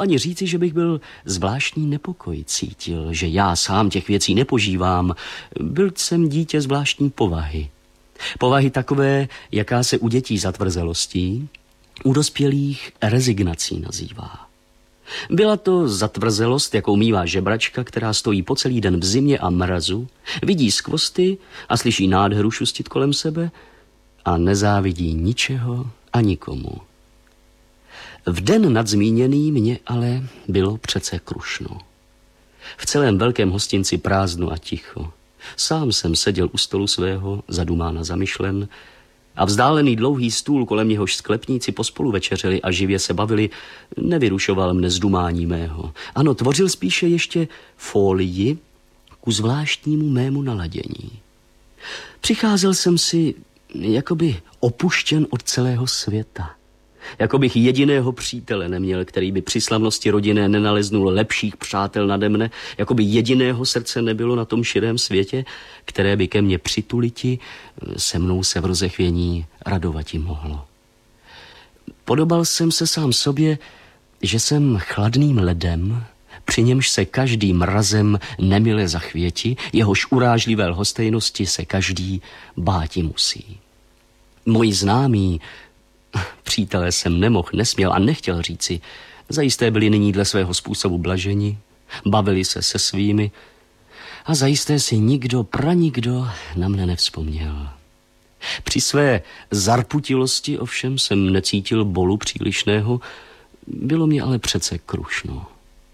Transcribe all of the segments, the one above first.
ani říci, že bych byl zvláštní nepokoj cítil, že já sám těch věcí nepožívám. Byl jsem dítě zvláštní povahy. Povahy takové, jaká se u dětí zatvrzelostí, u dospělých rezignací nazývá. Byla to zatvrzelost, jakou mívá žebračka, která stojí po celý den v zimě a mrazu, vidí skvosty a slyší nádheru šustit kolem sebe a nezávidí ničeho a nikomu. V den nadzmíněný mě ale bylo přece krušno. V celém velkém hostinci prázdno a ticho. Sám jsem seděl u stolu svého, zadumán a zamyšlen, a vzdálený dlouhý stůl, kolem něhož sklepníci pospolu večeřeli a živě se bavili, nevyrušoval mne z dumání mého. Ano, tvořil spíše ještě fólii ku zvláštnímu mému naladění. Přicházel jsem si jakoby opuštěn od celého světa. Jako bych jediného přítele neměl, který by při slavnosti rodinné nenaleznul lepších přátel nade mne, jako by jediného srdce nebylo na tom širém světě, které by ke mně přituliti, se mnou se v rozechvění radovati mohlo. Podobal jsem se sám sobě, že jsem chladným ledem, při němž se každý mrazem nemile zachvěti, jehož urážlivé lhostejnosti se každý báti musí. Moji známí, přátelé jsem nemohl, nesměl a nechtěl říci, zajisté byli nyní dle svého způsobu blaženi, bavili se se svými a zajisté si nikdo, pranikdo na mne nevzpomněl. Při své zarputilosti ovšem jsem necítil bolu přílišného, bylo mě ale přece krušno.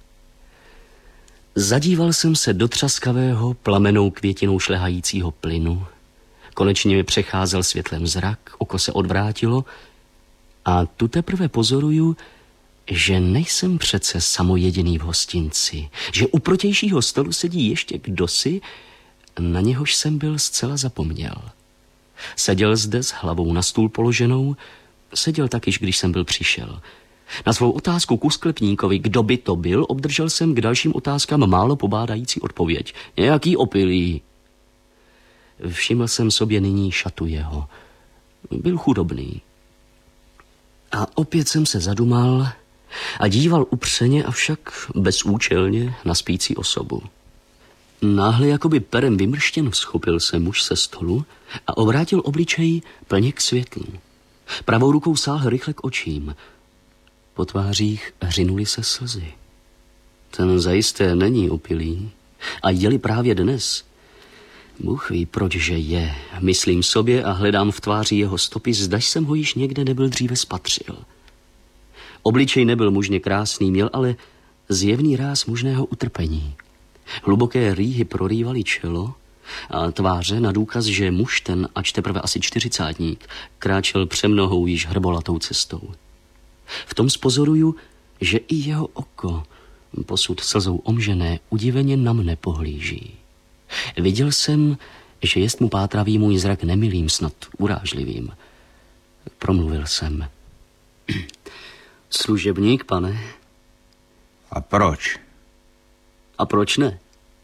Zadíval jsem se do třaskavého, plamenou květinou šlehajícího plynu, konečně mi přecházel světlem zrak, oko se odvrátilo a tu teprve pozoruju, že nejsem přece samojediný v hostinci, že u protějšího stolu sedí ještě kdosi, na něhož jsem byl zcela zapomněl. Seděl zde s hlavou na stůl položenou, seděl takyž, když jsem byl přišel. Na svou otázku ku sklepníkovi, kdo by to byl, obdržel jsem k dalším otázkám málo pobádající odpověď. Nějaký opilý. Všiml jsem sobě nyní šatu jeho. Byl chudobný. A opět jsem se zadumal a díval upřeně, avšak bezúčelně na spící osobu. Náhle jakoby perem vymrštěn vzchopil se muž se stolu a obrátil obličej plně k světlu. Pravou rukou sáhl rychle k očím. Po tvářích hřinuly se slzy. Ten zajisté není opilý a je-li právě dnes. Bůh ví, pročže je. Myslím sobě a hledám v tváři jeho stopy, zdaž jsem ho již někde nebyl dříve spatřil. Obličej nebyl mužně krásný, měl ale zjevný ráz mužného utrpení. Hluboké rýhy prorývaly čelo a tváře na důkaz, že muž ten, ač teprve asi 40, kráčel přemnohou již hrbolatou cestou. V tom spozoruju, že i jeho oko, posud slzou omžené, udiveně na mne pohlíží. Viděl jsem, že jest mu pátravý můj zrak nemilým, snad urážlivým. Promluvil jsem. Služebník, pane. A proč? A proč ne?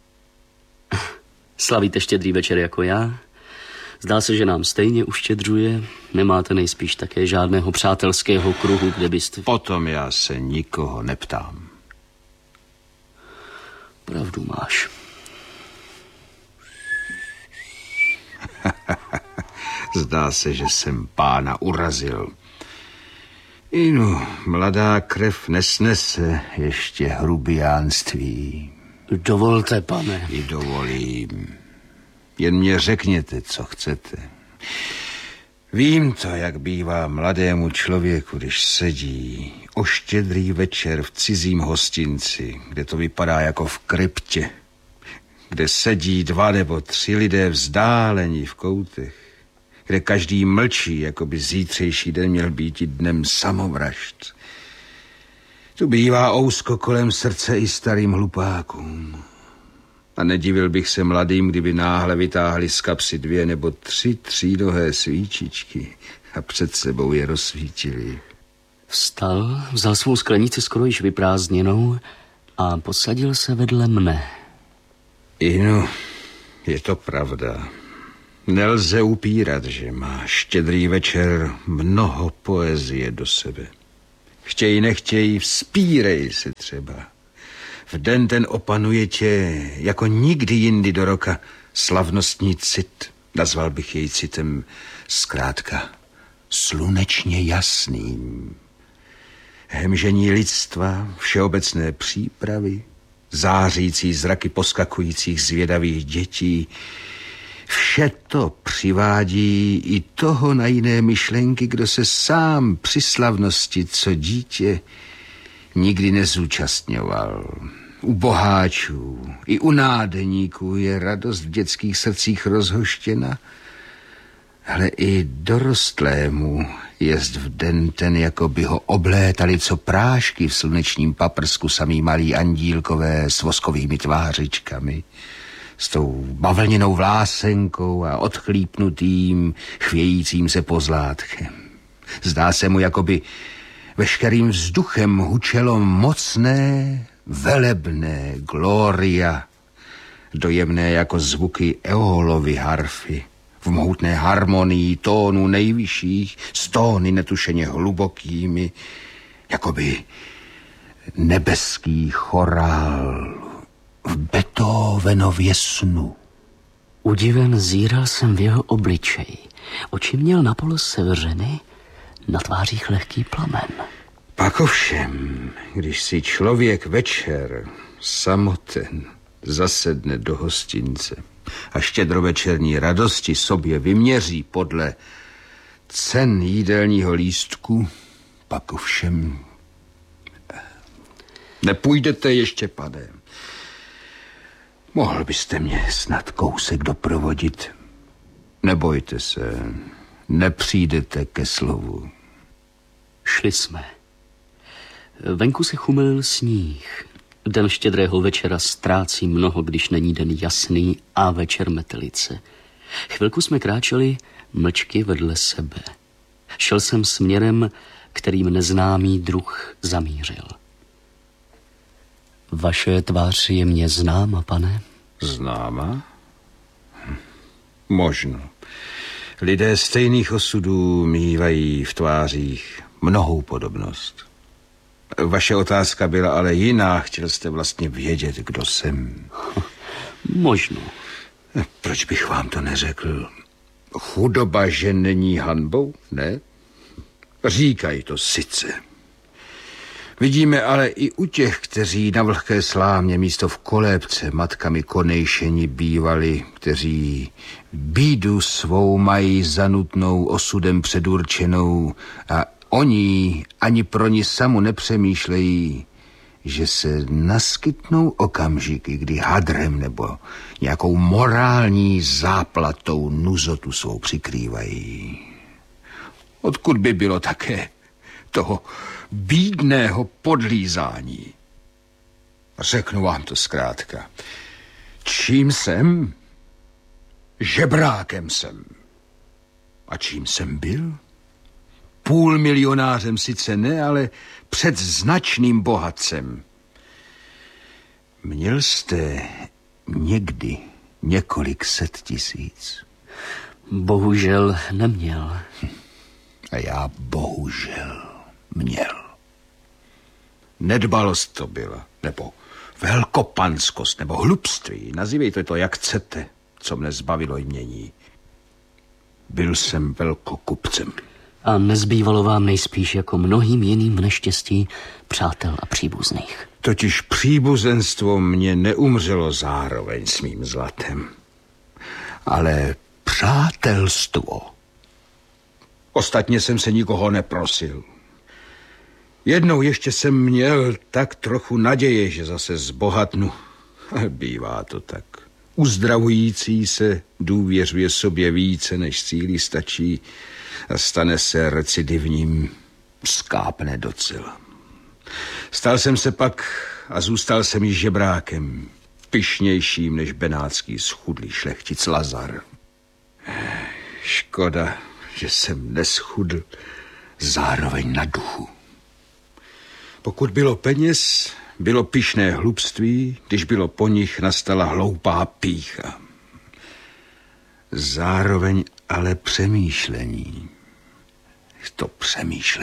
Slavíte štědrý večer jako já? Zdá se, že nám stejně uštědřuje. Nemáte nejspíš také žádného přátelského kruhu, kde byste... Potom já se nikoho neptám. Pravdu máš. Zdá se, že jsem pána urazil. Mladá krev nesnese ještě hrubiánství. Dovolte, pane. I dovolím. Jen mě řekněte, co chcete. Vím to, jak bývá mladému člověku, když sedí o štědrý večer v cizím hostinci, kde to vypadá jako v kryptě, kde sedí 2 nebo 3 lidé vzdálení v koutech, kde každý mlčí, jako by zítřejší den měl být i dnem samovražd. Tu bývá ousko kolem srdce i starým hlupákům. A nedivil bych se mladým, kdyby náhle vytáhli z kapsy 2 nebo 3 třídohé svíčičky a před sebou je rozsvítili. Vstal, vzal svou sklenici skoro již vyprázdněnou a posadil se vedle mne. Je to pravda. Nelze upírat, že má štědrý večer mnoho poezie do sebe. Chtěj, nechtěj, vzpírej se třeba. V den ten opanuje tě jako nikdy jindy do roka slavnostní cit. Nazval bych jej citem zkrátka slunečně jasným. Hemžení lidstva, všeobecné přípravy, zářící zraky poskakujících zvědavých dětí, vše to přivádí i toho na jiné myšlenky, kdo se sám při slavnosti, co dítě, nikdy nezúčastňoval. U boháčů i u nádeníků je radost v dětských srdcích rozhoštěna, ale i dorostlému jest v den ten, jako by ho oblétali co prášky v slunečním paprsku samý malí andílkové s voskovými tvářičkami, s tou bavlněnou vlásenkou a odchlípnutým, chvějícím se pozlátkem. Zdá se mu, jako by veškerým vzduchem hučelo mocné, velebné gloria, dojemné jako zvuky eolovy harfy, v mohutné harmonii tónů nejvyšších, s tóny netušeně hlubokými, jakoby nebeský chorál v Beethovenově snu. Udiven zíral jsem v jeho obličej. Oči měl napolo sevřeny, na tvářích lehký plamen. Pak ovšem, když si člověk večer samoten zasedne do hostince a štědrovečerní radosti sobě vyměří podle cen jídelního lístku, pak ovšem nepůjdete ještě, pane. Mohl byste mě snad kousek doprovodit? Nebojte se, nepřijdete ke slovu. Šli jsme. Venku se chumilil sníh. Den štědrého večera ztrácí mnoho, když není den jasný a večer metelice. Chvilku jsme kráčeli mlčky vedle sebe. Šel jsem směrem, kterým neznámý druh zamířil. Vaše tvář je mně známa, pane? Známa? Možno. Lidé stejných osudů mívají v tvářích mnohou podobnost. Vaše otázka byla ale jiná. Chtěl jste vlastně vědět, kdo jsem. Možno. Proč bych vám to neřekl? Chudoba, že není hanbou, ne? Říkají to sice. Vidíme ale i u těch, kteří na vlhké slámě místo v kolébce matkami konejšeni bývali, kteří bídu svou mají zanutnou osudem předurčenou a oni ani pro ní samu nepřemýšlejí, že se naskytnou okamžiky, kdy hadrem nebo nějakou morální záplatou nuzotu svou přikrývají. Odkud by bylo také toho bídného podlízání? Řeknu vám to zkrátka. Čím jsem? Žebrákem jsem. A čím jsem byl? Půlmilionářem sice ne, ale před značným bohatcem. Měl jste někdy několik set tisíc? Bohužel neměl. A já bohužel měl. Nedbalost to byla, nebo velkopanskost, nebo hlupství. Nazývejte to, jak chcete, co mne zbavilo jmění. Byl jsem velkokupcem. A nezbývalo vám nejspíš jako mnohým jiným v neštěstí přátel a příbuzných. Totiž příbuzenstvo mě neumřelo zároveň s mým zlatem, ale přátelstvo. Ostatně jsem se nikoho neprosil. Jednou ještě jsem měl tak trochu naděje, že zase zbohatnu. Ale bývá to tak. Uzdravující se důvěřuje sobě více, než síly stačí a stane se recidivním, skápne docela. Stal jsem se pak a zůstal jsem již žebrákem, pyšnějším než benátský schudlý šlechtic Lazar. Škoda, že jsem neschudl zároveň na duchu. Pokud bylo peněz, bylo pyšné hlupství, když bylo po nich, nastala hloupá pýcha. Zároveň ale přemýšlení. To přemýšlení